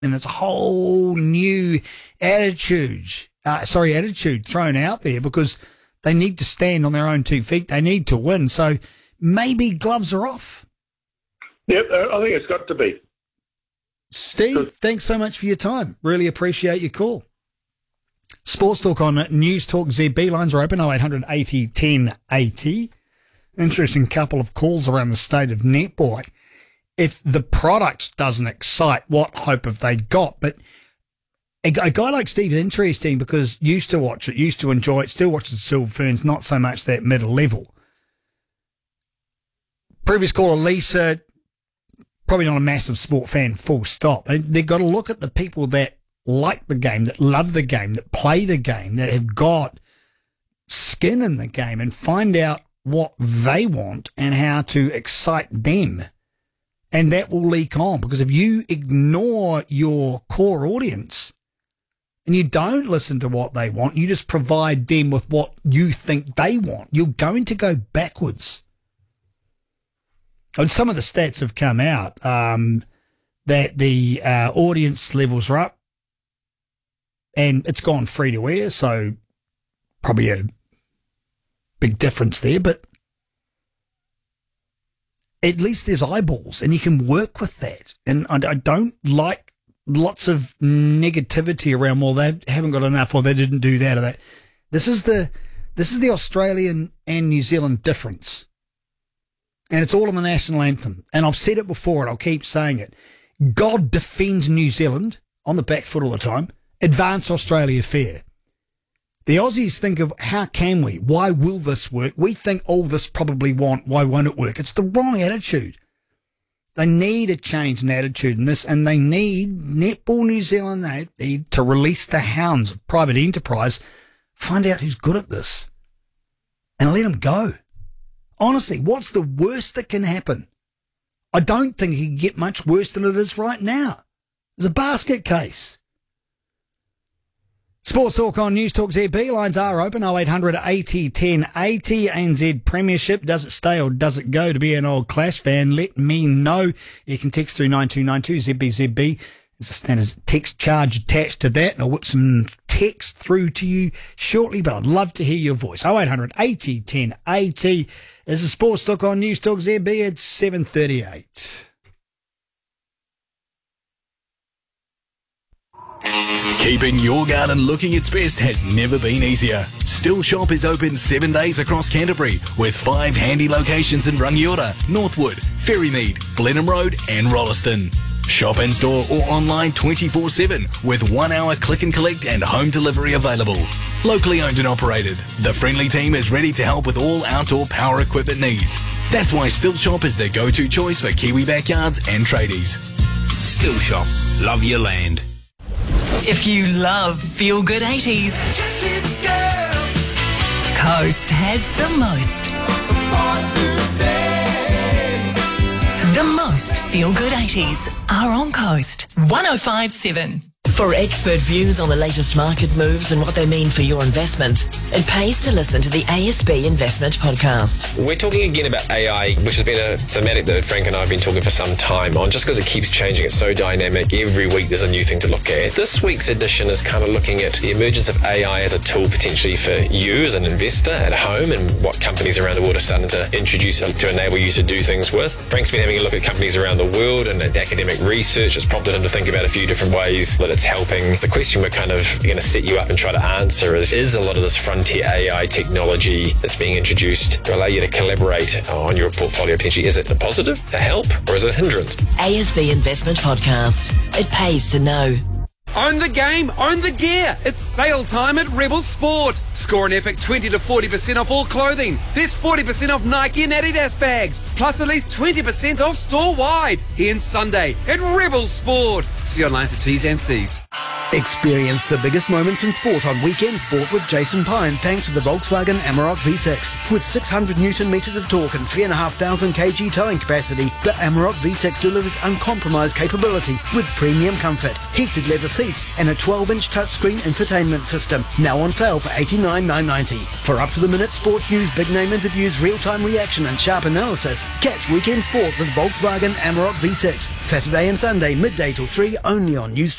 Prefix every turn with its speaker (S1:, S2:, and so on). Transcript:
S1: And there's a whole new attitude thrown out there because they need to stand on their own 2 feet. They need to win. So maybe gloves are off.
S2: Yep, I think it's got to be.
S1: Steve, thanks so much for your time. Really appreciate your call. Sports Talk on News Talk ZB. Lines are open, 0800 80 10 80. Interesting couple of calls around the state of netball. If the product doesn't excite, what hope have they got? But a guy like Steve is interesting because used to watch it, used to enjoy it, still watches the Silver Ferns, not so much that middle level. Previous caller, Lisa, probably not a massive sport fan, full stop. They've got to look at the people that like the game, that love the game, that play the game, that have got skin in the game and find out what they want and how to excite them. And that will leak on, because if you ignore your core audience and you don't listen to what they want, you just provide them with what you think they want, you're going to go backwards. And some of the stats have come out that the audience levels are up and it's gone free to air, so probably a big difference there, but at least there's eyeballs and you can work with that. And I don't like lots of negativity around, well, they haven't got enough or they didn't do that or that. This is the Australian and New Zealand difference. And it's all in the national anthem. And I've said it before and I'll keep saying it. God defends New Zealand on the back foot all the time. Advance Australia fair. The Aussies think of how can we? Why will this work? We think, oh, this probably won't. Why won't it work? It's the wrong attitude. They need a change in attitude in this, and they need Netball New Zealand. They need to release the hounds of private enterprise, find out who's good at this, and let them go. Honestly, what's the worst that can happen? I don't think it can get much worse than it is right now. There's a basket case. Sports Talk on News Talk ZB. Lines are open, 0800 80 10 80. ANZ Premiership, does it stay or does it go? To be an old Clash fan, let me know. You can text through 9292 ZB. There's a standard text charge attached to that, and I'll whip some text through to you shortly, but I'd love to hear your voice. 0800 80 10 80. There's a Sports Talk on News Talk ZB at 7:38.
S3: Keeping your garden looking its best has never been easier. Still Shop is open 7 days across Canterbury with 5 handy locations in Rangiora, Northwood, Ferrymead, Blenheim Road and Rolleston. Shop in store or online 24/7 with 1 hour click and collect and home delivery available. Locally owned and operated, the friendly team is ready to help with all outdoor power equipment needs. That's why Still Shop is the go-to choice for Kiwi backyards and tradies.
S4: Still Shop. Love your land.
S5: If you love feel-good 80s, Coast has the most. The most feel-good 80s are on Coast 105.7.
S6: For expert views on the latest market moves and what they mean for your investment, it pays to listen to the ASB Investment Podcast.
S7: We're talking again about AI, which has been a thematic that Frank and I have been talking for some time on, just because it keeps changing. It's so dynamic. Every week there's a new thing to look at. This week's edition is kind of looking at the emergence of AI as a tool potentially for you as an investor at home, and what companies around the world are starting to introduce to enable you to do things with. Frank's been having a look at companies around the world and at academic research. It's prompted him to think about a few different ways that it's helping. The question we're kind of going to set you up and try to answer is a lot of this frontier AI technology that's being introduced to allow you to collaborate on your portfolio potentially, is it a positive, a help, or is it a hindrance?
S6: ASB Investment Podcast. It pays to know.
S8: Own the game, own the gear. It's sale time at Rebel Sport. Score an epic 20 to 40% off all clothing. There's 40% off Nike and Adidas bags, plus at least 20% off store-wide. Here on Sunday at Rebel Sport. See you online for T's and C's.
S9: Experience the biggest moments in sport on Weekend Sport with Jason Pine thanks to the Volkswagen Amarok V6. With 600 Newton metres of torque and 3,500 kg towing capacity, the Amarok V6 delivers uncompromised capability with premium comfort, heated leather seats and a 12-inch touchscreen infotainment system. Now on sale for $89,990. For up-to-the-minute sports news, big-name interviews, real-time reaction and sharp analysis, catch Weekend Sport with Volkswagen Amarok V6. Saturday and Sunday, midday till 3, only on News